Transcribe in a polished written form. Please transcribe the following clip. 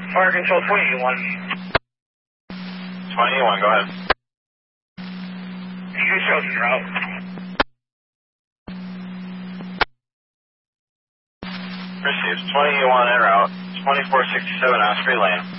Fire control 20E1. 20E1, go ahead. Your chosen route. Received. 20E1 en route. 2467 Osprey Lane.